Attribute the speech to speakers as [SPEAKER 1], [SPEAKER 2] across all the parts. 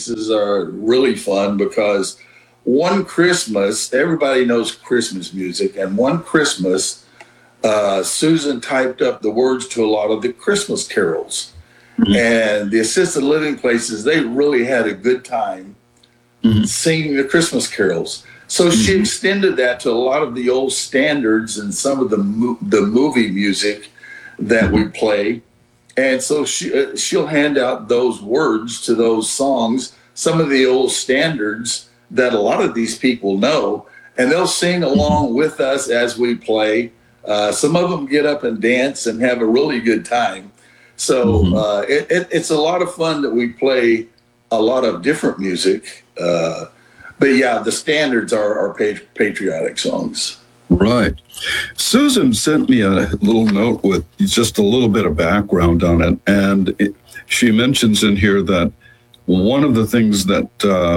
[SPEAKER 1] places are really fun because one Christmas, everybody knows Christmas music, and one Christmas, Susan typed up the words to a lot of the Christmas carols. Mm-hmm. And the assisted living places, they really had a good time singing the Christmas carols. So she extended that to a lot of the old standards and some of the movie music that we play. And so she'll hand out those words to those songs, some of the old standards that a lot of these people know, and they'll sing along with us as we play. Some of them get up and dance and have a really good time. So it's a lot of fun that we play a lot of different music. But yeah, the standards are patriotic songs.
[SPEAKER 2] Right. Susan sent me a little note with just a little bit of background on it. And she mentions in here that one of the things that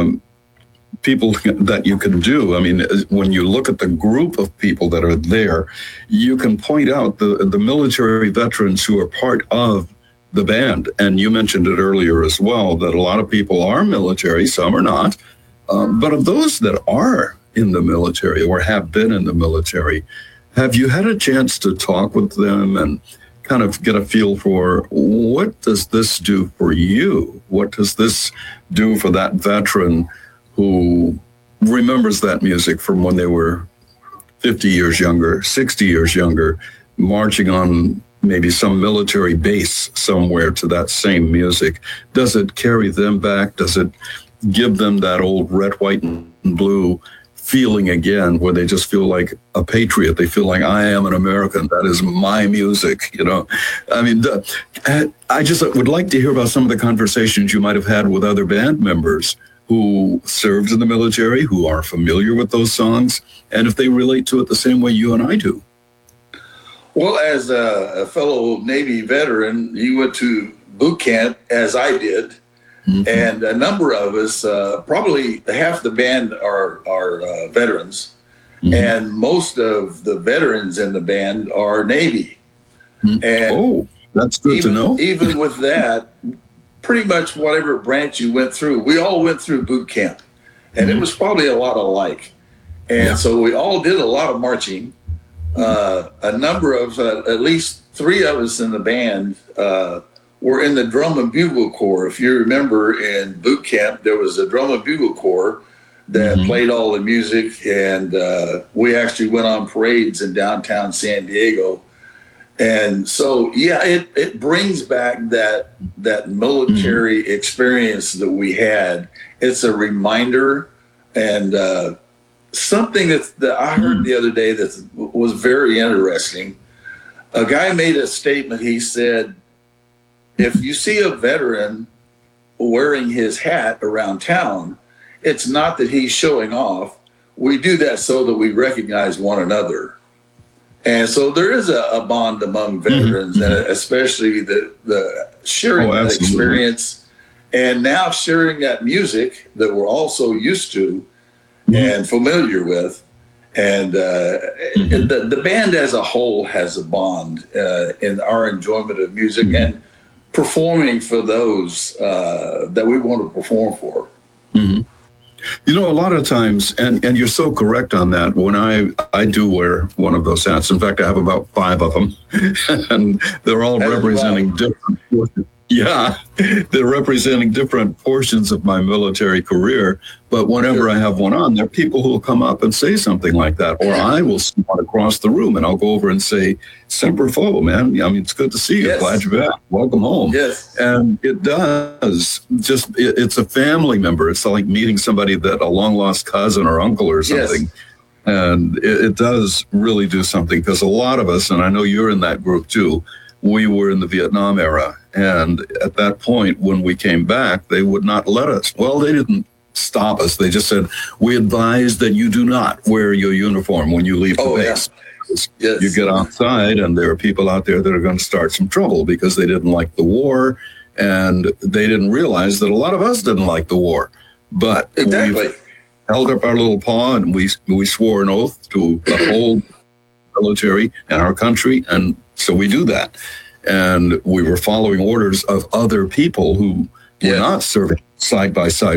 [SPEAKER 2] people that you can do, I mean, when you look at the group of people that are there, you can point out the military veterans who are part of the band. And you mentioned it earlier as well, that a lot of people are military, some are not. But of those that are in the military or have been in the military, have you had a chance to talk with them and kind of get a feel for what does this do for you? What does this do for that veteran who remembers that music from when they were 50 years younger, 60 years younger, marching on maybe some military base somewhere to that same music? Does it carry them back? Does it give them that old red, white, and blue feeling again, where they just feel like a patriot? They feel like, I am an American. That is my music, you know? I mean, I just would like to hear about some of the conversations you might have had with other band members who served in the military, who are familiar with those songs, and if they relate to it the same way you and I do.
[SPEAKER 1] Well, as a fellow Navy veteran, you went to boot camp, as I did. And a number of us, probably half the band are veterans, and most of the veterans in the band are Navy. And
[SPEAKER 2] that's good to know.
[SPEAKER 1] Even with that, pretty much whatever branch you went through, we all went through boot camp, and it was probably a lot alike. And so we all did a lot of marching. A number of, at least 3 of us in the band, were in the drum and bugle corps. If you remember, in boot camp, there was a drum and bugle corps that played all the music, and we actually went on parades in downtown San Diego. And so, yeah, it brings back that military experience that we had. It's a reminder, and something that I heard the other day that was very interesting. A guy made a statement. He said, if you see a veteran wearing his hat around town, it's not that he's showing off. We do that so that we recognize one another. And so there is a bond among veterans, and especially the sharing that experience, and now sharing that music that we're also used to and familiar with. And the band as a whole has a bond in our enjoyment of music and performing for those that we want to perform for.
[SPEAKER 2] You know, a lot of times, and you're so correct on that, when I do wear one of those hats. In fact, I have about 5 of them, and they're all representing different portions. Yeah, they're representing different portions of my military career. But whenever I have one on, there are people who will come up and say something like that. Or I will see one across the room, and I'll go over and say, Semper Fi, man. I mean, it's good to see you.
[SPEAKER 1] Yes.
[SPEAKER 2] Glad you're back. Welcome home.
[SPEAKER 1] Yes.
[SPEAKER 2] And it does. It's a family member. It's like meeting somebody that a long-lost cousin or uncle or something. Yes. And it does really do something, because a lot of us, and I know you're in that group too, we were in the Vietnam era. And at that point, when we came back, they would not let us. Well, they didn't stop us. They just said, we advise that you do not wear your uniform when you leave the base. Yeah. Yes. You get outside, and there are people out there that are going to start some trouble because they didn't like the war, and they didn't realize that a lot of us didn't like the war. But we held up our little paw, and we swore an oath to uphold military and our country, and so we do that. And we were following orders of other people who were not serving side by side